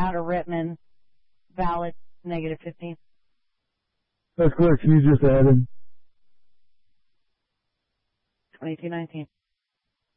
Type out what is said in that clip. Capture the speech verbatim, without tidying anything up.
out of Rittman, valid, negative fifteen. That's correct. Can you just add in? twenty-two nineteen.